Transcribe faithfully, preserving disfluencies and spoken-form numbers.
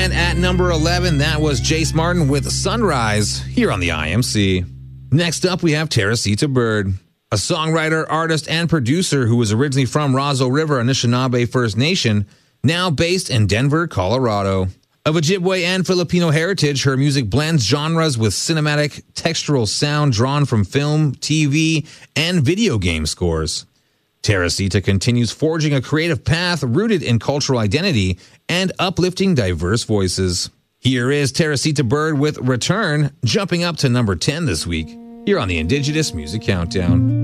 And at number eleven, that was Jace Martin with Sunrise here on the I M C. Next up, we have Teresita Bird, a songwriter, artist, and producer who was originally from Roseau River, Anishinaabe First Nation, now based in Denver, Colorado. Of Ojibwe and Filipino heritage, her music blends genres with cinematic, textural sound drawn from film, T V, and video game scores. Teresita continues forging a creative path rooted in cultural identity and uplifting diverse voices. Here is Teresita Bird with Return, jumping up to number ten this week, here on the Indigenous Music Countdown.